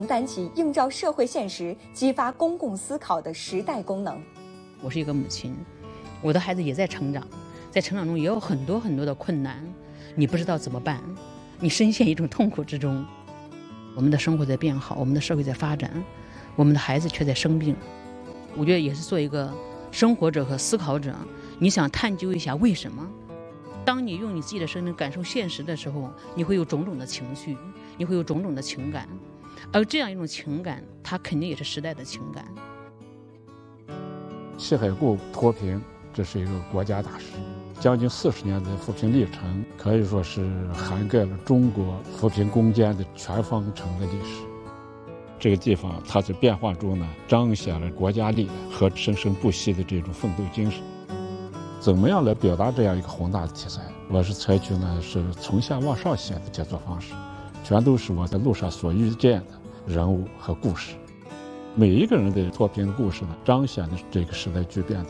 承担起映照社会现实、激发公共思考的时代功能。 我是一个母亲，我的孩子也在成长，在成长中也有很多很多的困难，你不知道怎么办，你深陷一种痛苦之中。我们的生活在变好，我们的社会在发展，我们的孩子却在生病。我觉得也是做一个生活者和思考者，你想探究一下为什么。当你用你自己的生命感受现实的时候，你会有种种的情绪，你会有种种的情感，而这样一种情感，它肯定也是时代的情感。 西海固脱贫，这是一个国家大事，将近40年的扶贫历程，可以说是涵盖了中国扶贫攻坚的全方程的历史。这个地方它在变化中呢，彰显了国家力量和生生不息的这种奋斗精神。怎么样来表达这样一个宏大的题材？我是采取呢是从下往上写的写作方式，全都是我在路上所遇见的人物和故事。每一个人的脱贫的故事呢，彰显的这个时代巨变的。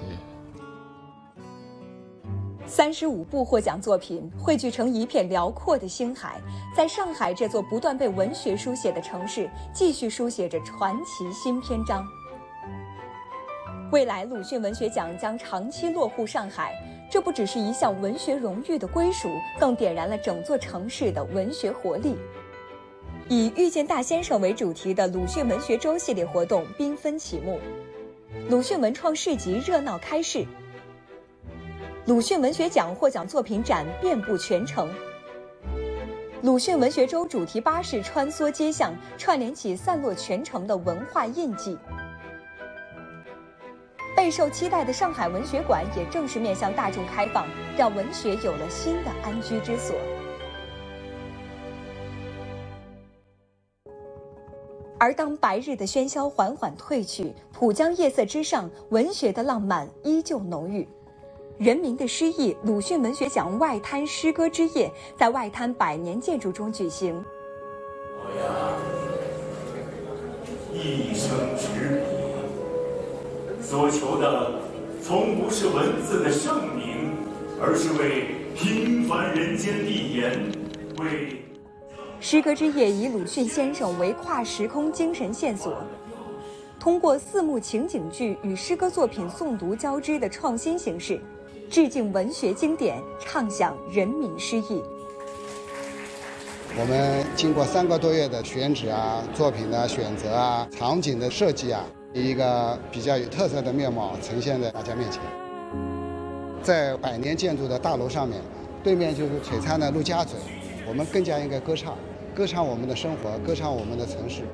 35部获奖作品汇聚成一片辽阔的星海，在上海这座不断被文学书写的城市，继续书写着传奇新篇章。未来鲁迅文学奖将长期落户上海，这不只是一项文学荣誉的归属，更点燃了整座城市的文学活力。以遇见大先生为主题的鲁迅文学周系列活动缤纷启幕，鲁迅文创市集热闹开市，鲁迅文学奖获奖作品展遍布全城，鲁迅文学周主题巴士穿梭街巷，串联起散落全城的文化印记。备受期待的上海文学馆也正式面向大众开放，让文学有了新的安居之所。而当白日的喧嚣缓缓退去，浦江夜色之上，文学的浪漫依旧浓郁。人民的诗意鲁迅文学奖外滩诗歌之夜在外滩100年建筑中举行。 我呀，一生执笔，所求的从不是文字的盛名，而是为平凡人间立言，为诗歌之夜以鲁迅先生为跨时空精神线索，通过4幕情景剧与诗歌作品诵读交织的创新形式，致敬文学经典，畅享人民诗意。 我们经过3个多月的选址啊、作品的选择啊、场景的设计啊，一个比较有特色的面貌呈现在大家面前。在100年建筑的大楼上面，对面就是璀璨的陆家嘴，我们更加应该歌唱我们的生活，歌唱我们的城市。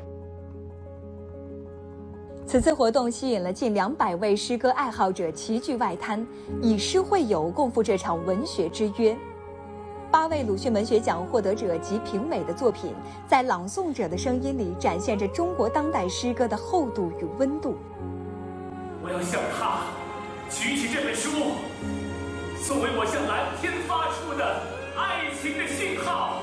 此次活动吸引了近200位诗歌爱好者齐聚外滩，以诗会友，共赴这场文学之约。8位鲁迅文学奖获得者及评委的作品，在朗诵者的声音里展现着中国当代诗歌的厚度与温度。 我要向他举起这本书，作为我向蓝天发出的爱情的信号。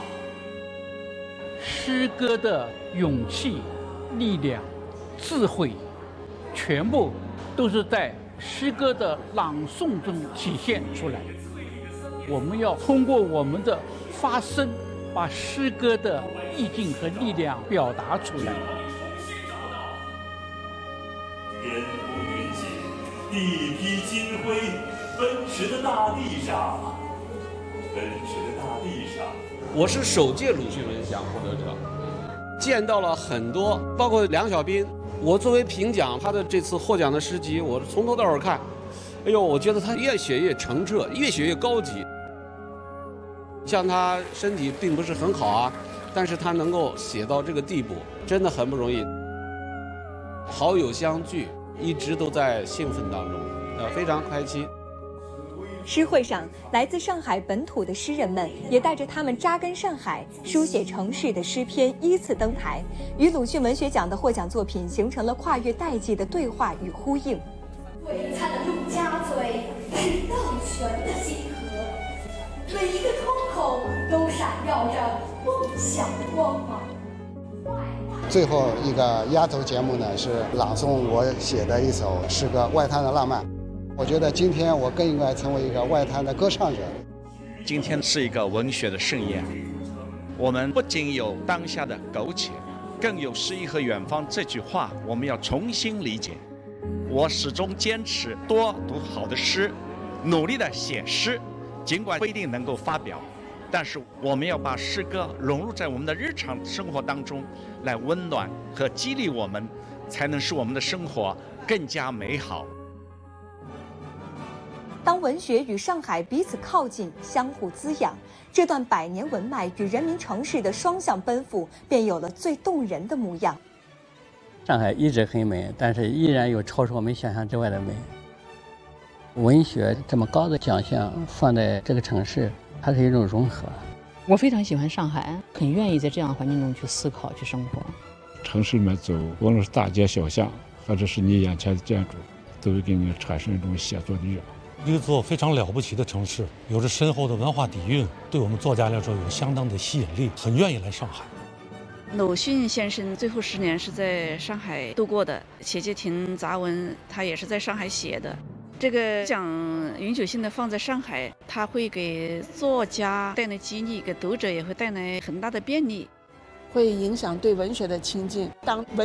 诗歌的勇气、力量、智慧，全部都是在诗歌的朗诵中体现出来。我们要通过我们的发声，把诗歌的意境和力量表达出来。 天不云锦，地披金辉，奔驰的大地上， 我是首届鲁迅文学奖获得者，见到了很多，包括梁小斌。我作为评奖，他的这次获奖的诗集，我从头到尾看，哎呦，我觉得他越写越澄澈，越写越高级。像他身体并不是很好啊，但是他能够写到这个地步，真的很不容易。好友相聚，一直都在兴奋当中，非常开心。 诗会上，来自上海本土的诗人们也带着他们扎根上海、书写城市的诗篇依次登台，与鲁迅文学奖的获奖作品形成了跨越代际的对话与呼应。 璀璨的陆家嘴是荡泉的星河，每一个通口都闪耀着梦想的光芒。 最后一个压轴节目呢，是朗诵我写的一首诗歌《外滩的浪漫》。我觉得今天我更应该成为一个外滩的歌唱者。 今天是一个文学的盛宴，我们不仅有当下的苟且、 更有诗意和远方这句话，我们要重新理解。我始终坚持多读好的诗，努力的写诗，尽管不一定能够发表，但是我们要把诗歌融入在我们的日常生活当中，来温暖和激励我们，才能使我们的生活更加美好。 当文学与上海彼此靠近，相互滋养，这段百年文脉与人民城市的双向奔赴，便有了最动人的模样。 上海一直很美，但是依然有超出我们想象之外的美。文学这么高的奖项放在这个城市，它是一种融合。 我非常喜欢上海，很愿意在这样的环境中去思考、去生活。 城市里面走，无论是大街小巷，或者是你眼前的建筑，都会给你产生一种写作的欲望。 一座非常了不起的城市，有着深厚的文化底蕴，对我们作家来说有相当的吸引力，很愿意来上海。 鲁迅先生最后10年是在上海度过的，《写街亭》杂文他也是在上海写的。这个奖永久性的放在上海，它会给作家带来激励，给读者也会带来很大的便利， 会影响对文学的亲近。当文